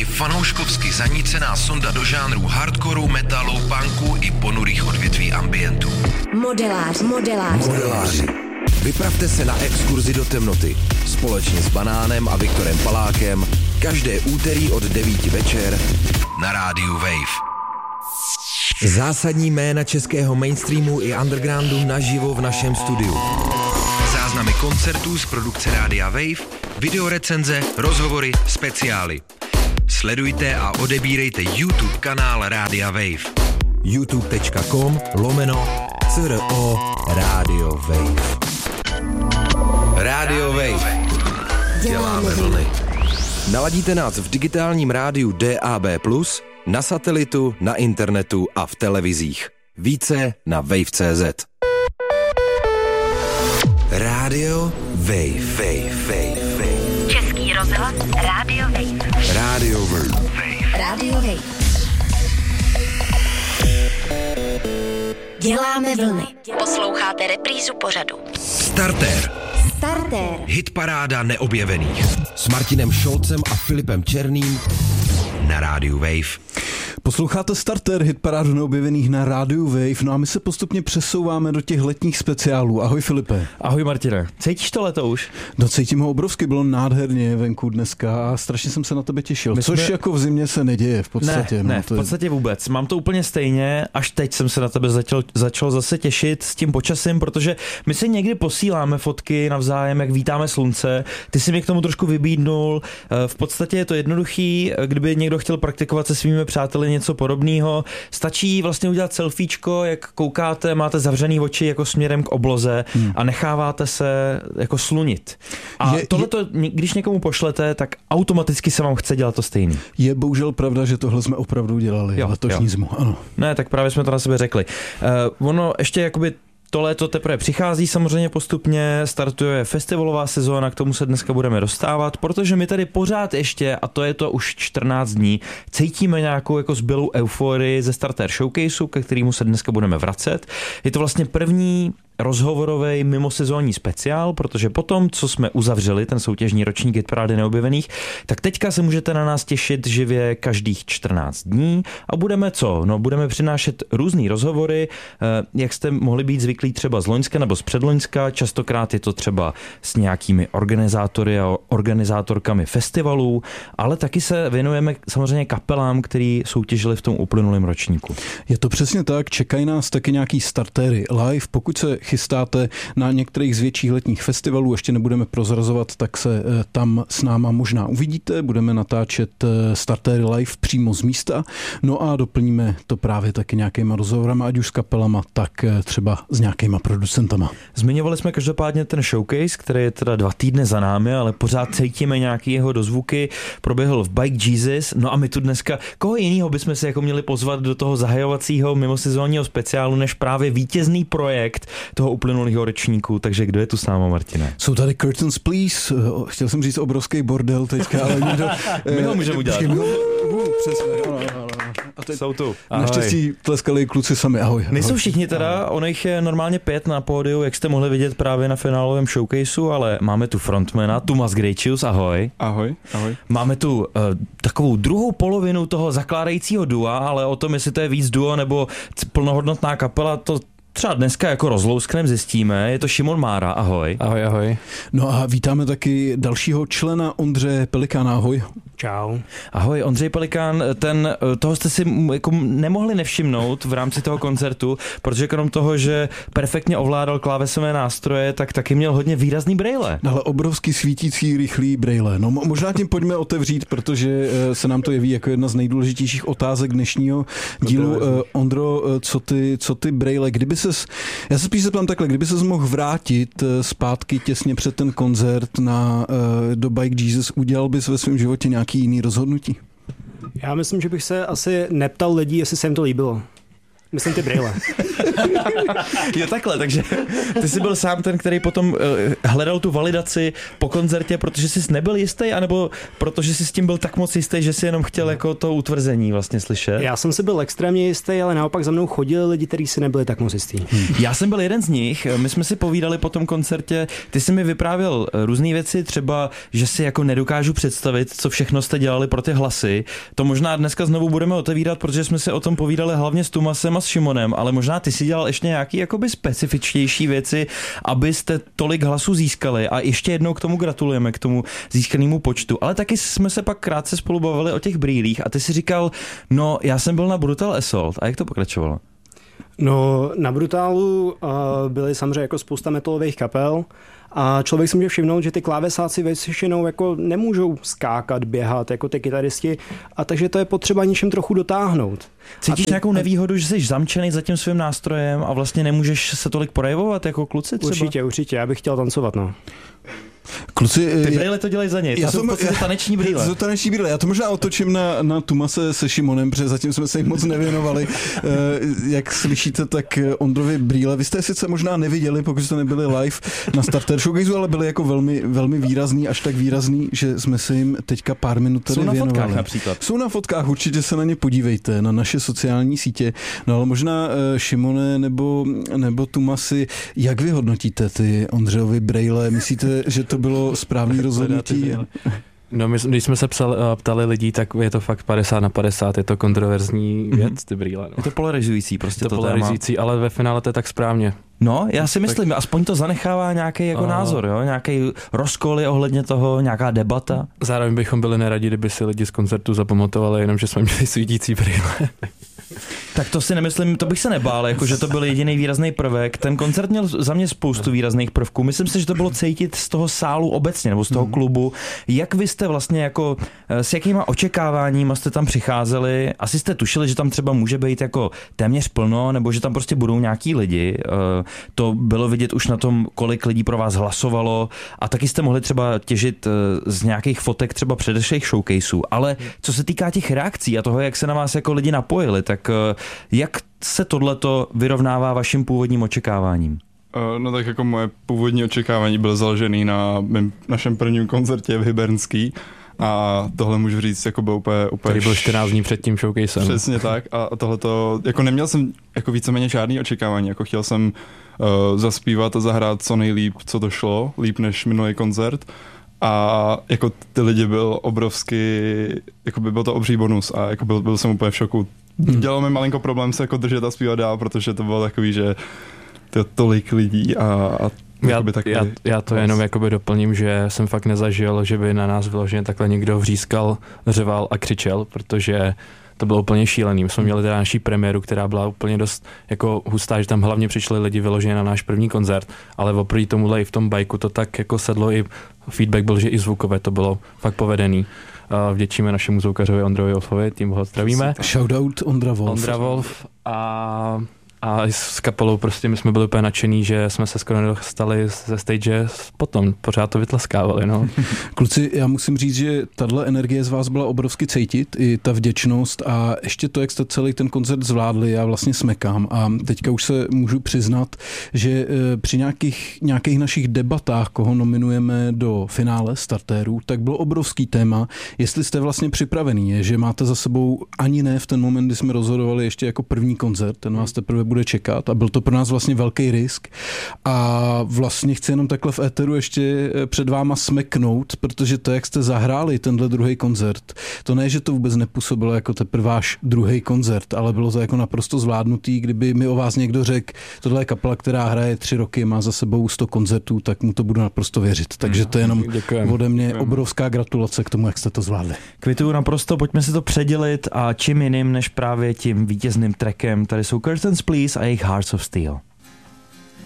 i fanouškovsky zanícená sonda do žánrů hardcoreu, metalu, punku i ponurých odvětví ambientu. Modeláři. Vypravte se na exkurzi do temnoty společně s Banánem a Viktorem Palákem každé úterý od 9 večer na rádiu Wave. Zásadní jména českého mainstreamu i undergroundu naživo v našem studiu. Záznamy koncertů z produkce Rádia Wave, videorecenze, rozhovory, speciály. Sledujte a odebírejte YouTube kanál Rádia Wave. youtube.com/CRO Radio Wave. Radio Wave. Děláme vlny. Naladíte nás v digitálním rádiu DAB+, na satelitu, na internetu a v televizích. Více na wave.cz. Radio Wave. Český rozhlas Radio Wave. Radio Wave. Radio Wave. Děláme vlny. Posloucháte reprízu pořadu. Startér. Hitparáda neobjevených. S Martinem Šolcem a Filipem Černým na rádiu Wave. Posloucháte Starter, hitparádu neobjevených na rádiu Wave, no a my se postupně přesouváme do těch letních speciálů. Ahoj Filipe. Ahoj Martine. Cítíš to leto už? No cítím ho obrovsky, bylo nádherně venku dneska a strašně jsem se na tebe těšil, což jako v zimě se neděje v podstatě. Ne, v podstatě vůbec. Mám to úplně stejně, až teď jsem se na tebe začal zase těšit s tím počasím, protože my si někdy posíláme fotky navzájem, jak vítáme slunce. Ty si mě k tomu trošku vybídnul. V podstatě je to jednoduchý, kdyby někdo chtěl praktikovat se svými přáteli něco podobného. Stačí vlastně udělat selfiečko, jak koukáte, máte zavřený oči jako směrem k obloze a necháváte se jako slunit. A tohleto, když někomu pošlete, tak automaticky se vám chce dělat to stejný. Je bohužel pravda, že tohle jsme opravdu dělali letošní zimu, ano. Ne, tak právě jsme to na sebe řekli. Ono ještě jakoby to léto teprve přichází, samozřejmě postupně startuje festivalová sezóna, k tomu se dneska budeme dostávat, protože my tady pořád ještě, a to je to už 14 dní, cítíme nějakou jako zbylou euforii ze Starter Showcaseu, ke kterému se dneska budeme vracet. Je to vlastně první rozhovorový mimosezónní speciál, protože potom, co jsme uzavřeli ten soutěžní ročník Hitparády neobjevených, tak teďka se můžete na nás těšit živě každých 14 dní a budeme co? No, budeme přinášet různý rozhovory, jak jste mohli být zvyklí třeba z loňska nebo z předloňska, častokrát je to třeba s nějakými organizátory a organizátorkami festivalů, ale taky se věnujeme samozřejmě kapelám, který soutěžili v tom uplynulém ročníku. Je to přesně tak, čekají nás taky nějaký startéry live, pokud se chystáte na některých z větších letních festivalů, ještě nebudeme prozrazovat, tak se tam s náma možná uvidíte, budeme natáčet startéry live přímo z místa, no a doplníme to právě taky nějakýma rozhovorama, ať už s kapelama, tak třeba s nějakýma producentama. Zmiňovali jsme každopádně ten showcase, který je teda 2 týdny za námi, ale pořád cítíme nějaký jeho dozvuky, proběhl v Bike Jesus, no a my tu dneska, koho jinýho bychom se jako měli pozvat do toho zahajovacího mimosezónního speciálu, než právě vítězný projekt toho uplynulého ročníku, takže kdo je tu s náma, Martine? Jsou tady Curtains Please, chtěl jsem říct obrovský bordel teďka, ale někdo... My ho můžeme udělat. Přesně, a teď jsou tu. Naštěstí tleskali kluci sami, ahoj. Nejsou všichni teda, ono jich je normálně 5 na pódiu, jak jste mohli vidět právě na finálovém showcaseu, ale máme tu frontmana, Tumas Grejčius, ahoj. Ahoj. Máme tu takovou druhou polovinu toho zakládajícího dua, ale o tom, jestli to je víc duo nebo plnohodnotná kapela, to třeba dneska jako rozlousknem zjistíme. Je to Šimon Mára, ahoj. Ahoj. No a vítáme taky dalšího člena, Ondřeje Pelikána, ahoj. Čau. Ahoj, Ondřej Pelikán, toho jste si jako nemohli nevšimnout v rámci toho koncertu, protože krom toho, že perfektně ovládal klávesové nástroje, tak taky měl hodně výrazný brejle. Ale obrovský svítící, rychlý brejle. No možná tím pojďme otevřít, protože se nám to jeví jako jedna z nejdůležitějších otázek dnešního dílu. Ondro, co ty brejle, já se spíš zeptám takhle, kdyby ses mohl vrátit zpátky těsně před ten koncert do Bike Jesus, udělal bys ve svém životě nějaký jiný rozhodnutí? Já myslím, že bych se asi neptal lidí, jestli se jim to líbilo. Myslím ty brýle. Jo, takhle, takže ty jsi byl sám ten, který potom hledal tu validaci po koncertě, protože jsi nebyl jistý, anebo protože jsi s tím byl tak moc jistý, že jsi jenom chtěl jako to utvrzení vlastně slyšet? Já jsem si byl extrémně jistý, ale naopak za mnou chodili lidi, kteří si nebyli tak moc jistý. Já jsem byl jeden z nich, my jsme si povídali po tom koncertě, ty jsi mi vyprávěl různé věci, třeba, že si jako nedokážu představit, co všechno jste dělali pro ty hlasy. To možná dneska znovu budeme otevírat, protože jsme si o tom povídali hlavně s Tumasem a s Šimonem, ale možná ty si dělal ještě nějaký jakoby specifičtější věci, abyste tolik hlasů získali, a ještě jednou k tomu gratulujeme, k tomu získanému počtu. Ale taky jsme se pak krátce spolu bavili o těch brýlích a ty si říkal, no já jsem byl na Brutal Assault. A jak to pokračovalo? No, na Brutalu byly samozřejmě jako spousta metalových kapel a člověk si může všimnout, že ty klávesáci většinou jako nemůžou skákat, běhat jako ty kytaristi, a takže to je potřeba něčem trochu dotáhnout. Cítíš nějakou nevýhodu, že jsi zamčený za tím svým nástrojem a vlastně nemůžeš se tolik projevovat jako kluci třeba? Určitě, já bych chtěl tancovat, no. Kluci, ty brýle to dělají za něj, to jsou v podstatě taneční brýle. To taneční brýle. Já to možná otočím na Tumase se Šimonem, protože zatím jsme se jim moc nevěnovali. Jak slyšíte, tak Ondrovi brýle, vy jste sice možná neviděli, pokud jste nebyli live na Starter Showcaseu, ale byli jako velmi, velmi výrazný, až tak výrazný, že jsme se jim teďka pár minut tady věnovali. Jsou na fotkách například. Jsou na fotkách, určitě se na ně podívejte, na naše sociální sítě. No ale možná Šimone nebo Tumasi, jak vy hodnotíte ty Ondřejovy brýle? Myslíte, že to bylo správný rozhodnutí? No, když jsme se ptali lidí, tak je to fakt 50/50, je to kontroverzní věc, ty brýle. No. Je to polarizující prostě to polarizující, ale ve finále to je tak správně. No, já si myslím, aspoň to zanechává nějaký jako názor, jo? Nějaký rozkol je ohledně toho, nějaká debata. Zároveň bychom byli neradi, kdyby si lidi z koncertu zapamatovali, jenom že jsme měli svítící brýle. Tak to si nemyslím, to bych se nebál, jako že to byl jediný výrazný prvek. Ten koncert měl za mě spoustu výrazných prvků. Myslím si, že to bylo cítit z toho sálu obecně, nebo z toho klubu. Jak vy jste vlastně jako, s jakýma očekáváníma jste tam přicházeli? Asi jste tušili, že tam třeba může být jako téměř plno, nebo že tam prostě budou nějaký lidi. To bylo vidět už na tom, kolik lidí pro vás hlasovalo, a taky jste mohli třeba těžit z nějakých fotek třeba předešlých showcaseů. Ale co se týká těch reakcí a toho, jak se na vás jako lidi napojili, tak jak se tohleto vyrovnává vašim původním očekáváním? No tak jako moje původní očekávání bylo založené na našem prvním koncertě v Hybernský, a tohle můžu říct, jako byl úplně který byl 14 dní před tím showcasem. Přesně tak, a tohleto, jako neměl jsem jako víceméně žádný očekávání, jako chtěl jsem zaspívat a zahrát co nejlíp, co to šlo, líp než minulý koncert. A jako ty lidi byl obrovský, jako by byl to obří bonus, a jako byl jsem úplně v šoku. Dělalo mi malinko problém se jako držet a zpívat dál, protože to bylo takový, že to je tolik lidí a já to jenom jakoby doplním, že jsem fakt nezažil, že by na nás vyloženě takhle někdo vřískal, řeval a křičel, protože to bylo úplně šílený. My jsme měli teda naší premiéru, která byla úplně dost jako hustá, že tam hlavně přišli lidi vyloženě na náš první koncert, ale oproti tomuhle i v tom bajku to tak jako sedlo, i feedback byl, že i zvukové to bylo fakt povedený. Vděčíme našemu zvukařovi Ondrovi Wolfovi, tím ho zdravíme. Shoutout Ondra Wolf a s kapelou prostě my jsme byli úplně nadšení, že jsme se skoro nedostali ze stage, potom pořád to vytleskávali, no. Kluci, já musím říct, že tahle energie z vás byla obrovsky cítit, i ta vděčnost, a ještě to, jak jste celý ten koncert zvládli, já vlastně smekám, a teďka už se můžu přiznat, že při nějakých našich debatách, koho nominujeme do finále startérů, tak bylo obrovský téma, jestli jste vlastně připravený, je, že máte za sebou ani ne v ten moment, kdy jsme rozhodovali ještě jako první koncert, ten vás teprve bude čekat, a byl to pro nás vlastně velký risk, a vlastně chci jenom takhle v éteru ještě před váma smeknout, protože to, jak jste zahráli tenhle druhý koncert, to ne, že to vůbec nepůsobilo jako teprve váš druhý koncert, ale bylo to jako naprosto zvládnutý. Kdyby mi o vás někdo řekl, tohle je kapela, která hraje 3 roky, má za sebou 100 koncertů, tak mu to budu naprosto věřit. Takže to je jenom ode mě obrovská gratulace k tomu, jak jste to zvládli. Kvituju naprosto, pojďme si to předělit, a čím jiným než právě tím vítězným trackem. Tady jsou Curtains Please a jejich Hearts of Steel.